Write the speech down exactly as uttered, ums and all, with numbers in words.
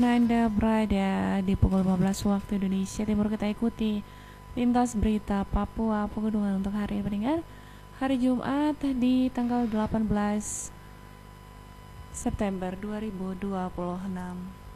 Anda berada di pukul lima belas waktu Indonesia Timur, kita ikuti lintas berita Papua Pegunungan untuk hari pendengar hari Jumat di tanggal delapan belas September dua ribu dua puluh enam.